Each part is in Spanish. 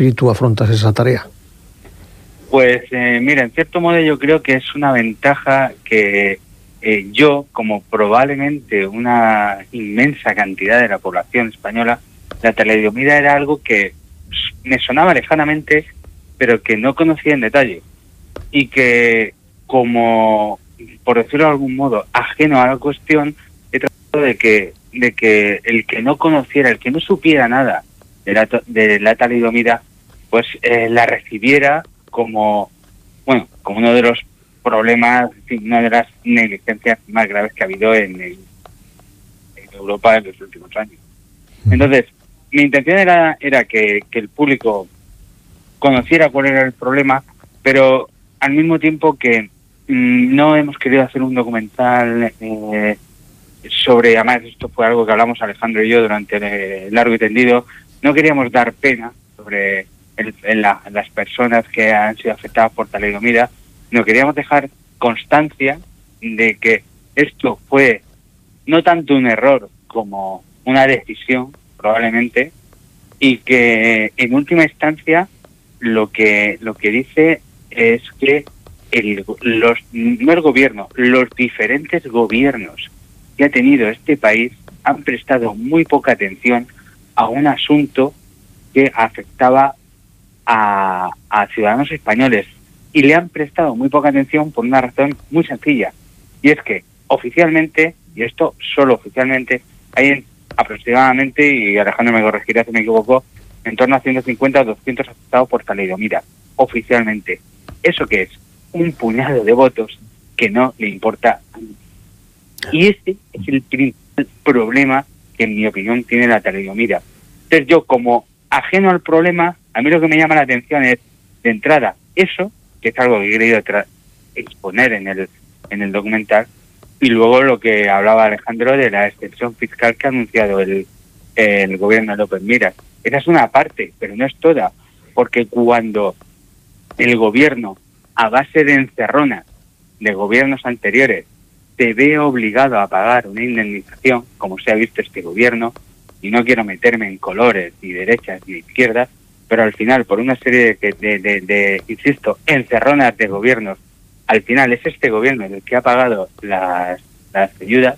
espíritu afrontas esa tarea? Pues mira, en cierto modo yo creo que es una ventaja que yo, como probablemente una inmensa cantidad de la población española, la talidomida era algo que me sonaba lejanamente, pero que no conocía en detalle. Y que, como, por decirlo de algún modo, ajeno a la cuestión, he tratado de que el que no conociera, el que no supiera nada de la talidomida, pues la recibiera como uno de los problemas, una de las negligencias más graves que ha habido en Europa en los últimos años. Entonces, mi intención era que el público conociera cuál era el problema, pero al mismo tiempo que no hemos querido hacer un documental sobre, además esto fue algo que hablamos Alejandro y yo durante el largo y tendido, no queríamos dar pena sobre las personas que han sido afectadas por talidomida, no queríamos dejar constancia de que esto fue no tanto un error como una decisión, probablemente, y que en última instancia lo que dice es que no el gobierno, los diferentes gobiernos que ha tenido este país han prestado muy poca atención a un asunto que afectaba a ciudadanos españoles, y le han prestado muy poca atención por una razón muy sencilla, y es que oficialmente, y esto solo oficialmente, hay aproximadamente, y Alejandro me corregirá si me equivoco, en torno a 150 o 200 afectados por talidomida, oficialmente. ¿Eso qué es? Un puñado de votos que no le importa a nadie. Y este es el principal problema que, en mi opinión, tiene la talidomida. Entonces yo, como ajeno al problema, a mí lo que me llama la atención es, de entrada, eso, que es algo que he querido exponer en el documental, y luego lo que hablaba Alejandro de la extensión fiscal que ha anunciado el gobierno de López Miras. Esa es una parte, pero no es toda, porque cuando el gobierno, a base de encerronas de gobiernos anteriores, se ve obligado a pagar una indemnización, como se ha visto este gobierno, y no quiero meterme en colores, ni derechas ni izquierdas, pero al final, por una serie de insisto, encerronas de gobiernos, al final es este gobierno el que ha pagado las ayudas.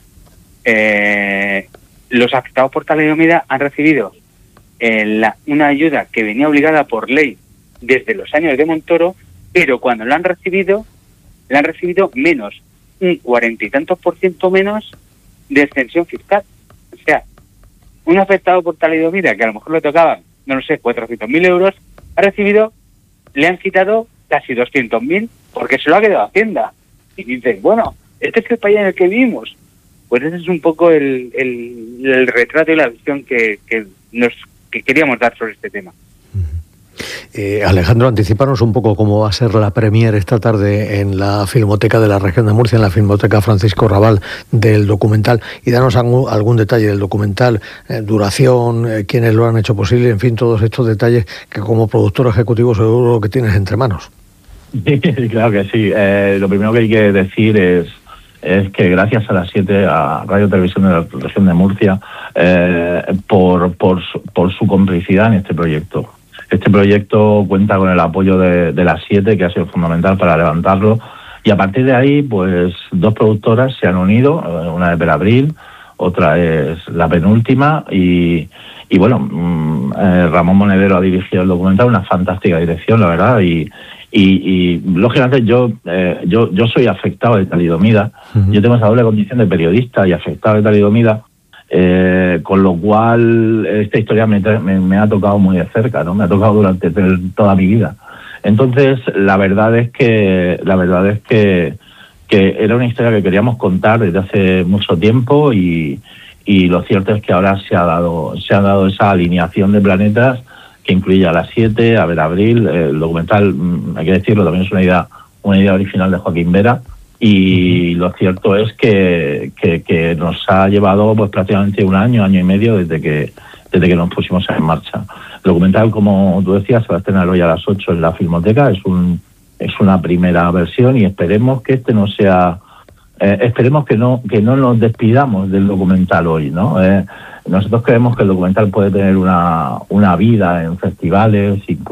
Los afectados por talidomida han recibido una ayuda que venía obligada por ley desde los años de Montoro, pero cuando la han recibido menos, un 40 y tantos % menos de extensión fiscal. O sea, un afectado por talidomida que a lo mejor le tocaban, no lo sé, 400.000 euros, le han quitado casi 200.000 porque se lo ha quedado Hacienda. Y dices, bueno, este es el país en el que vivimos. Pues ese es un poco el retrato y la visión que queríamos dar sobre este tema. Alejandro, anticipanos un poco cómo va a ser la premier esta tarde en la Filmoteca de la Región de Murcia, en la Filmoteca Francisco Rabal, del documental, y danos algún detalle del documental, duración, quiénes lo han hecho posible, en fin, todos estos detalles que como productor ejecutivo seguro que tienes entre manos. Sí, claro que sí. Lo primero que hay que decir es que gracias a las 7 a Radio Televisión de la Región de Murcia por su complicidad en este proyecto. Este proyecto cuenta con el apoyo de las 7, que ha sido fundamental para levantarlo, y a partir de ahí, pues 2 productoras se han unido, una es Verabril, otra es La Penúltima, y bueno, Ramón Monedero ha dirigido el documental, una fantástica dirección, la verdad, y lógicamente yo soy afectado de talidomida. Yo tengo esa doble condición de periodista y afectado de talidomida, con lo cual esta historia me ha tocado muy de cerca, ¿no? Me ha tocado durante toda mi vida. Entonces la verdad es que era una historia que queríamos contar desde hace mucho tiempo, y lo cierto es que ahora se ha dado esa alineación de planetas que incluye a las 7, a Verabril. El documental, hay que decirlo, también es una idea original de Joaquín Vera, y lo cierto es que nos ha llevado pues prácticamente un año y medio desde que nos pusimos en marcha. El documental, como tú decías, se va a estrenar hoy a las 8 en la Filmoteca. Es una primera versión, y esperemos que no sea... esperemos que no nos despidamos del documental hoy, ¿no? Nosotros creemos que el documental puede tener una vida en festivales, incluso